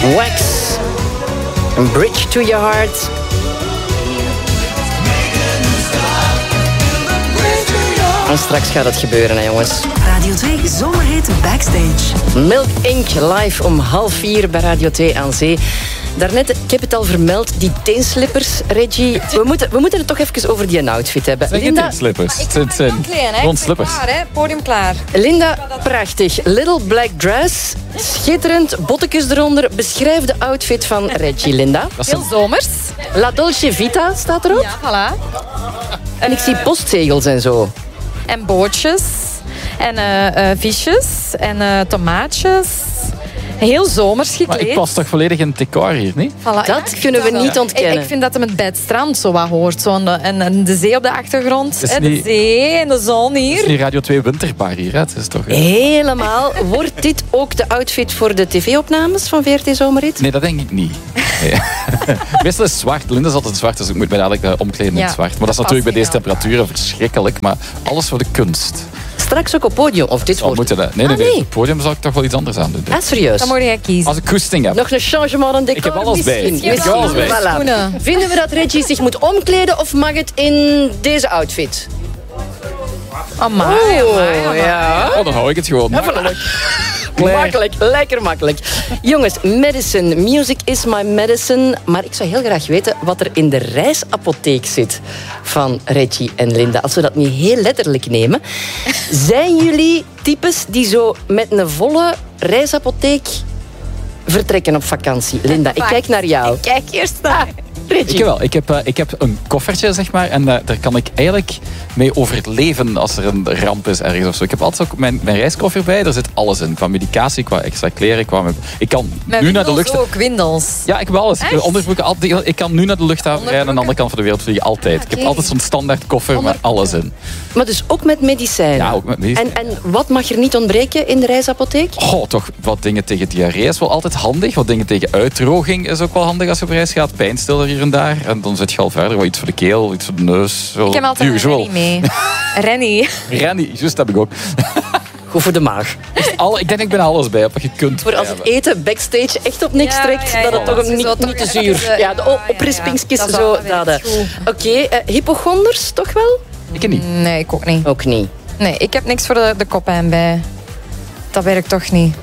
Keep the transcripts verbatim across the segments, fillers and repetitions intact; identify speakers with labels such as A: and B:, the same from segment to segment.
A: Wax. A bridge to your heart. En straks gaat het gebeuren, hè, jongens.
B: Radio twee Zomerhit Backstage.
A: Milk Incorporated live om half vier bij Radio twee aan Zee. Daarnet, ik heb het al vermeld, die teenslippers, Reggie. We moeten, we moeten het toch even over die outfit hebben.
C: Zeg
A: Linda,
C: teenslippers.
D: Ik ga
C: Het zijn
D: kleden, hè.
C: gewoon
D: Ik ben
C: slippers.
D: klaar, hè. Podium klaar.
A: Linda, prachtig. Little black dress, schitterend, bottekes eronder. Beschrijf de outfit van Reggie, Linda.
C: Dat
D: Heel
C: zijn,
D: zomers.
A: La Dolce Vita staat erop.
D: Ja, voilà.
A: En ik zie postzegels en zo.
D: En bootjes. En uh, uh, visjes. En uh, tomaatjes. Heel zomers gekleed.
C: maar ik pas toch volledig in het decor hier, niet?
D: Voilà.
A: Dat
D: Ja, ik
A: kunnen we
D: vind dat
A: niet
D: wel.
A: ontkennen.
D: Ik, ik vind dat hem het bij het strand zo wat hoort. Zo en, de, en, en de zee op de achtergrond.
C: is
D: Hè, de
C: niet-
D: zee en de zon
C: Het is
D: hier.
C: niet Radio twee winterbar hier, hè? Het is toch...
A: Helemaal. Wordt dit ook de outfit voor de tv-opnames van V R T Zomerhit?
C: Nee, dat denk ik niet. Nee. Meestal is het zwart. Linda is altijd zwart, dus ik moet mij dadelijk uh, omkleden in
D: Ja,
C: het zwart. Maar dat is
D: dat
C: natuurlijk bij
D: past
C: deze
D: niet, ja.
C: temperaturen verschrikkelijk. Maar alles voor de kunst.
A: Straks ook op podium, of dit
C: Al
A: wordt...
C: moeten dat. Nee, nee,
A: Ah,
C: nee.
A: nee.
C: Op het podium zou ik toch wel iets anders aan doen.
A: Ah, serieus?
D: Dan moet jij kiezen.
C: Als ik koesting heb.
A: Nog een changement aan decor?
C: Ik heb alles bij.
A: Misschien.
C: Ik heb alles bij.
A: Voilà.
D: Schoenen.
A: Vinden we dat Reggie zich moet omkleden of mag het in deze outfit?
D: Amai, amai, amai.
A: ja.
C: Oh, dan hou ik het gewoon.
A: Makkelijk, lekker makkelijk. Jongens, medicine. Music is my medicine. Maar ik zou heel graag weten wat er in de reisapotheek zit van Reggie en Linda. Als we dat nu heel letterlijk nemen. Zijn jullie types die zo met een volle reisapotheek vertrekken op vakantie? Linda, ik kijk naar jou.
D: Kijk, hier staat.
C: Ik heb wel. Ik heb, uh, ik heb een koffertje, zeg maar. En uh, daar kan ik eigenlijk mee overleven als er een ramp is ergens of zo. Ik heb altijd ook mijn, mijn reiskoffer bij. Daar zit alles in. Qua medicatie, qua extra kleren. Qua... Ik kan
D: Met
C: nu naar de
D: windels
C: lucht...
D: ook, windels.
C: Ja, ik heb alles. Ik heb
D: Echt?
C: onderbroeken, altijd, ik kan nu naar de luchthaven rijden en aan de andere kant van de wereld vliegen. Altijd. Ik heb
D: Oké.
C: altijd zo'n standaard koffer met alles in.
A: Maar dus ook met medicijnen?
C: Ja, ook met medicijnen.
A: En, en wat mag er niet ontbreken in de reisapotheek?
C: Goh, toch wat dingen tegen diarree is wel altijd handig. Wat dingen tegen uitdroging is ook wel handig als je op reis gaat. Pijnstiller hier en daar. En dan zit je al verder. Wat iets voor de keel, iets voor de neus. Zo.
D: Ik heb altijd een
C: Usual.
D: Rennie mee. Rennie.
C: Rennie, juist heb ik ook.
A: Goed voor de maag.
C: Alle, ik denk ik ben alles bij heb wat je kunt.
A: Voor als het
C: hebben.
A: eten backstage echt op niks
D: Ja,
A: trekt,
D: ja, ja,
A: dat het
D: ja.
A: toch
D: Zo
A: niet,
D: toch
A: niet te
D: even,
A: zuur.
D: eh,
A: Ja, de
D: ja, ja,
A: oprispingskist
D: ja. Dat
A: zo.
D: is wel
A: dat,
D: weer
A: eh. Oké, eh, hypochonders toch wel?
C: Ik ken niet.
D: Nee, ik ook niet.
A: Ook niet.
D: Nee, ik heb niks voor de, de koppijn bij. Dat werkt toch niet.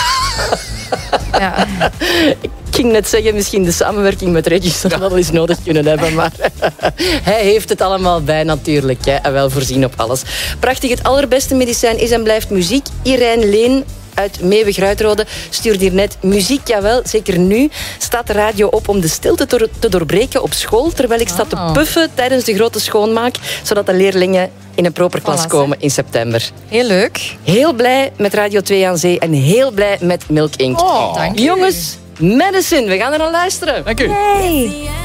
D: Ja.
A: Ik ging net zeggen, misschien de samenwerking met Reggie zou dat wel eens nodig kunnen hebben. Maar hij heeft het allemaal bij natuurlijk. Hè, en wel voorzien op alles. Prachtig, het allerbeste medicijn is en blijft muziek. Irijn Leen uit Meeuwen-Gruitrode stuurt hier net muziek. Jawel, zeker nu staat de radio op om de stilte te te doorbreken op school. Terwijl ik sta te
D: Oh.
A: puffen tijdens de grote schoonmaak. Zodat de leerlingen in een proper klas
D: Voilà,
A: komen in september.
D: Heel leuk.
A: Heel blij met Radio twee aan Zee en heel blij met Milk Incorporated.
D: Oh, dank je.
A: Jongens, medicine, we gaan er naar luisteren.
C: Dank u.
D: Hey.